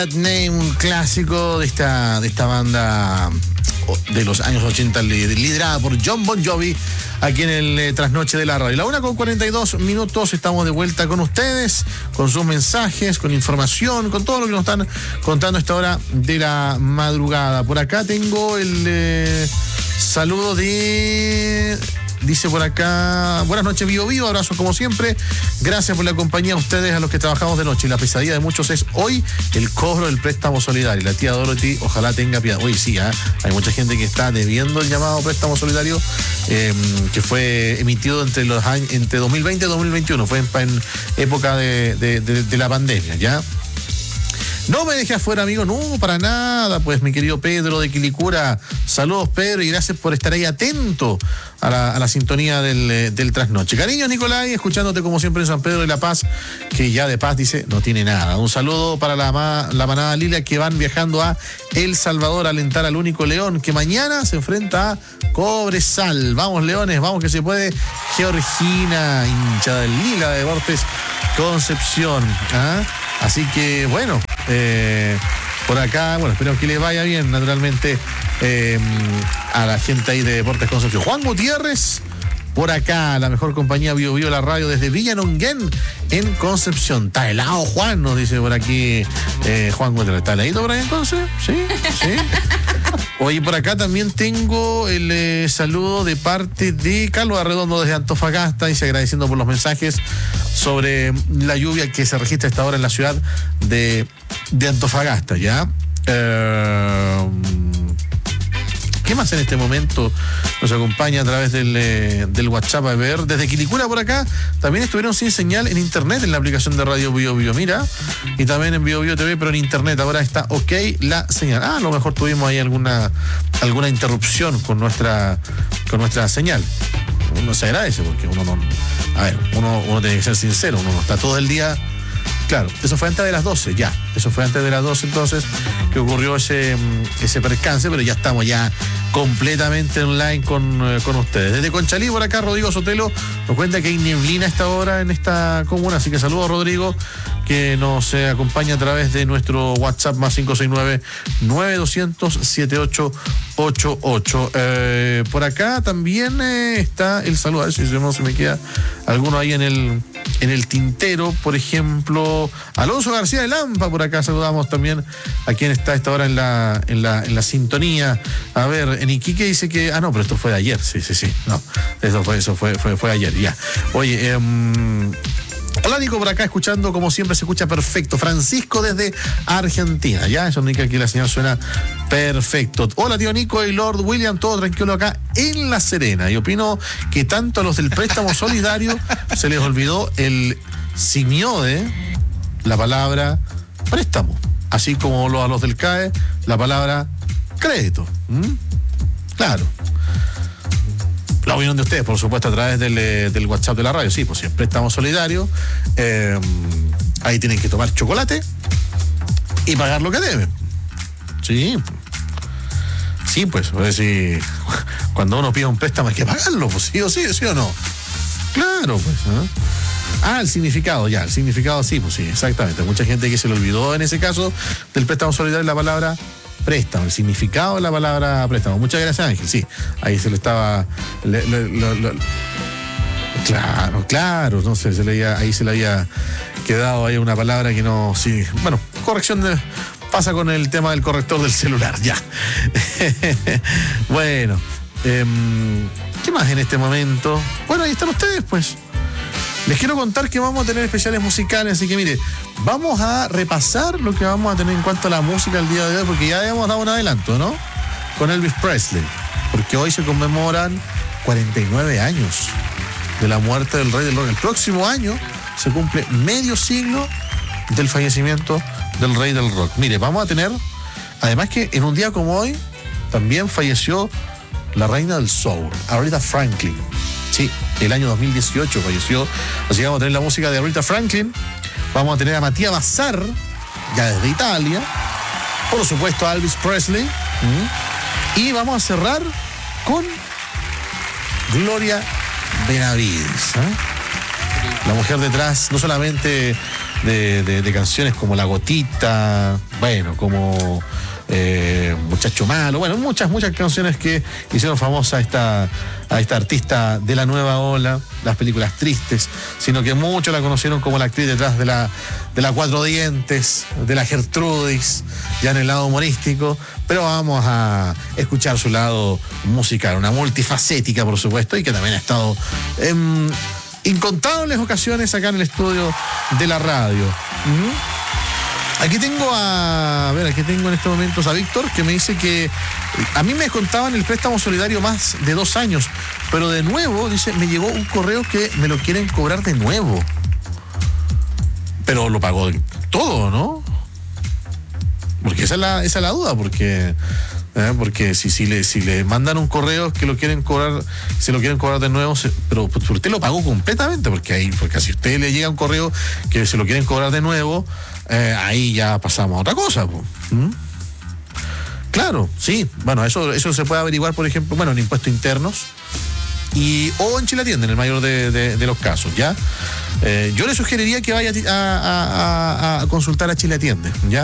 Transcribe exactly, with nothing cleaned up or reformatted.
Name, un clásico de esta, de esta banda de los años ochenta, liderada por Jon Bon Jovi, aquí en el eh, Trasnoche de la Radio. La una con cuarenta y dos minutos, estamos de vuelta con ustedes, con sus mensajes, con información, con todo lo que nos están contando a esta hora de la madrugada. Por acá tengo el eh, saludo de... Dice por acá, buenas noches, Bio Bio, abrazos como siempre, gracias por la compañía a ustedes, a los que trabajamos de noche. Y la pesadilla de muchos es hoy el cobro del préstamo solidario. La tía Dorothy, ojalá tenga piedad. Hoy sí, ¿eh? Hay mucha gente que está debiendo el llamado préstamo solidario, eh, que fue emitido entre los años, entre dos mil veinte y dos mil veintiuno, fue en, en época de, de, de, de la pandemia, ¿ya? No me deje afuera, amigo, no, para nada, pues, mi querido Pedro de Quilicura. Saludos, Pedro, y gracias por estar ahí atento a la, a la sintonía del, del Trasnoche. Cariños, Nicolai, escuchándote como siempre en San Pedro de la Paz, que ya de paz, dice, no tiene nada. Un saludo para la, la manada Lilia, que van viajando a El Salvador a alentar al único León, que mañana se enfrenta a Cobresal. Vamos, Leones, vamos que se puede. Georgina, hincha del Lila de Deportes Concepción. ¿Ah? Así que, bueno, eh, por acá, bueno, espero que les vaya bien, naturalmente, eh, a la gente ahí de Deportes Concepción. Juan Gutiérrez, por acá, la mejor compañía Bio Bio, la radio desde Villa Nonguén, en Concepción. Está helado, Juan, nos dice por aquí eh, Juan Gutiérrez. ¿Está heladito por ahí entonces? Sí, sí. Oye, por acá también tengo el eh, saludo de parte de Carlos Arredondo desde Antofagasta, dice agradeciendo por los mensajes sobre la lluvia que se registra a esta hora en la ciudad de, de Antofagasta, ¿ya? Eh, ¿Qué más en este momento nos acompaña a través del, eh, del WhatsApp? A ver, desde Quilicura por acá también estuvieron sin señal en internet en la aplicación de Radio Bio Bio, mira, y también en Bio Bio T V, pero en internet ahora está ok la señal. Ah, a lo mejor tuvimos ahí alguna alguna interrupción con nuestra con nuestra señal. Uno se agradece porque uno no, a ver, uno, uno tiene que ser sincero, uno no está todo el día. Claro, eso fue antes de las doce, ya. Eso fue antes de las doce, entonces, que ocurrió ese, ese percance, pero ya estamos ya completamente online con, eh, con ustedes. Desde Conchalí, por acá, Rodrigo Sotelo nos cuenta que hay neblina a esta hora en esta comuna, así que saludos, Rodrigo, que nos eh, acompaña a través de nuestro WhatsApp más cinco seis nueve, nueve dos cero cero, siete ocho ocho ocho. Eh, por acá también eh, está el saludo, a ver si no se me queda alguno ahí en el... En el tintero, por ejemplo, Alonso García de Lampa, por acá saludamos también a quien está a esta hora en la, en la, en la sintonía. A ver, en Iquique dice que, ah no, pero esto fue de ayer, sí, sí, sí, no, eso fue, eso fue, fue, fue ayer, ya. Oye, eh, hola Nico, por acá escuchando, como siempre se escucha perfecto. Francisco desde Argentina, ya, eso indica que la señal suena perfecto. Hola tío Nico y Lord William, todo tranquilo acá en La Serena. Y opino que tanto a los del préstamo solidario se les olvidó el simiode, la palabra préstamo, así como a los del C A E, la palabra crédito. ¿Mm? Claro. La opinión de ustedes, por supuesto, a través del, del WhatsApp de la radio. Sí, pues si es préstamo solidario, eh, ahí tienen que tomar chocolate y pagar lo que deben. Sí. Sí, pues, pues si, cuando uno pide un préstamo hay que pagarlo, pues sí o sí, sí o no. Claro, pues. ¿eh? Ah, el significado, ya, el significado sí, pues sí, exactamente. Mucha gente que se le olvidó en ese caso del préstamo solidario la palabra préstamo, el significado de la palabra préstamo. Muchas gracias, Ángel, sí, ahí se le estaba... Le, le, le, le, claro, claro, no sé, se le había, ahí se le había quedado ahí una palabra que no... Sí, bueno, corrección de... Pasa con el tema del corrector del celular, ya. Bueno, eh, ¿qué más en este momento? Bueno, ahí están ustedes, pues. Les quiero contar que vamos a tener especiales musicales, así que mire, vamos a repasar lo que vamos a tener en cuanto a la música el día de hoy, porque ya habíamos dado un adelanto, ¿no? Con Elvis Presley, porque hoy se conmemoran cuarenta y nueve años de la muerte del rey del rock. El próximo año se cumple medio siglo del fallecimiento del rey del rock. Mire, vamos a tener, además que en un día como hoy, también falleció la reina del soul, Aretha Franklin. Sí, el año dos mil dieciocho falleció. Así que vamos a tener la música de Aretha Franklin. Vamos a tener a Matías Bazar, ya desde Italia. Por supuesto a Elvis Presley. ¿Mm? Y vamos a cerrar con Gloria Benavides, ¿eh? La mujer detrás, no solamente de, de, de canciones como La Gotita, bueno, como eh, Muchacho Malo, bueno, muchas, muchas canciones que hicieron famosa a esta, a esta artista de la nueva ola, las películas tristes, sino que muchos la conocieron como la actriz detrás de la, de la Cuatro Dientes, de la Gertrudis, ya en el lado humorístico, pero vamos a escuchar su lado musical, una multifacética, por supuesto, y que también ha estado en incontables ocasiones acá en el estudio de la radio. ¿Mm? Aquí tengo a, a ver, aquí tengo en estos momentos a Víctor, que me dice que a mí me contaban el préstamo solidario más de dos años, pero de nuevo, dice, me llegó un correo que me lo quieren cobrar de nuevo. Pero lo pagó todo, ¿no? Porque esa es la, esa es la duda, porque... ¿Eh? Porque si, si, le, si le mandan un correo que lo quieren cobrar, se lo quieren cobrar de nuevo, se, pero pues, usted lo pagó completamente, porque ahí, porque si a usted le llega un correo que se lo quieren cobrar de nuevo, eh, ahí ya pasamos a otra cosa. ¿Mm? Claro, sí, bueno, eso, eso se puede averiguar, por ejemplo, bueno, en impuestos internos y o en Chile Atiende, en el mayor de, de, de los casos, ¿ya? Eh, yo le sugeriría que vaya a, a, a, a consultar a Chile Atiende, ¿ya?